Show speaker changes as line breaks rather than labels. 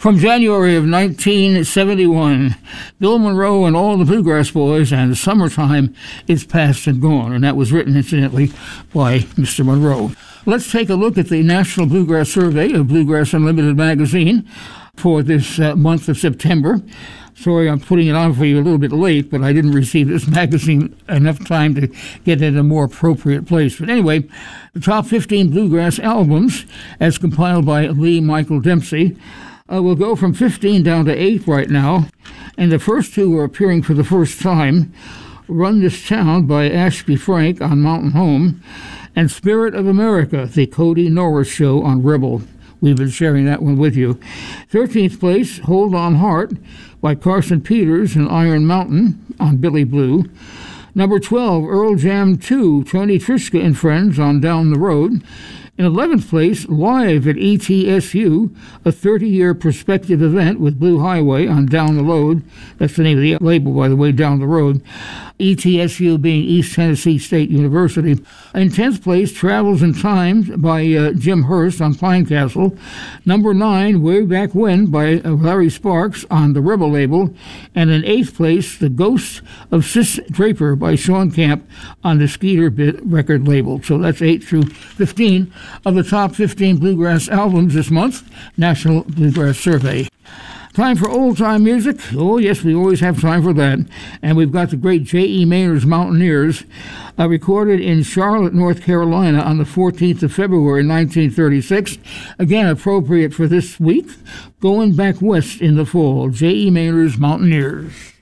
From January of 1971, Bill Monroe and All the Bluegrass Boys and Summertime is Past and Gone, and that was written, incidentally, by Mr. Monroe. Let's take a look at the National Bluegrass Survey of Bluegrass Unlimited magazine for this month of September. Sorry, I'm putting it on for you a little bit late, but I didn't receive this magazine enough time to get it in a more appropriate place. But anyway, the top 15 bluegrass albums, as compiled by Lee Michael Dempsey, will go from 15 down to 8 right now. And the first two are appearing for the first time: Run This Town by Ashby Frank on Mountain Home, and Spirit of America, the Cody Norris Show on Rebel. We've been sharing that one with you. 13th place, Hold On Heart by Carson Peters and Iron Mountain on Billy Blue. Number 12, Earl Jam 2, Tony Trischka and Friends on Down the Road. In 11th place, Live at ETSU, a 30-year perspective event with Blue Highway on Down the Road. That's the name of the label, by the way, Down the Road. ETSU being East Tennessee State University. In 10th place, Travels in Time by Jim Hurst on Pine Castle. Number 9, Way Back When by Larry Sparks on the Rebel label. And in 8th place, The Ghost of Sis Draper by Sean Camp on the Skeeter Bit record label. So that's 8 through 15 of the top 15 bluegrass albums this month, National Bluegrass Survey. Time for old-time music. Oh, yes, we always have time for that. And we've got the great J.E. Maynard's Mountaineers, recorded in Charlotte, North Carolina on the 14th of February, 1936. Again, appropriate for this week, Going Back West in the Fall, J.E. Maynard's Mountaineers.